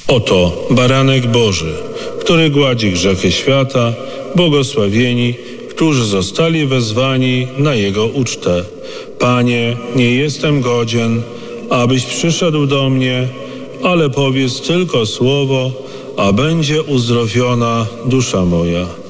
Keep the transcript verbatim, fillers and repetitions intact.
Oto baranek Boży, który gładzi grzechy świata, błogosławieni, którzy zostali wezwani na Jego ucztę. Panie, nie jestem godzien, abyś przyszedł do mnie, ale powiedz tylko słowo, a będzie uzdrowiona dusza moja.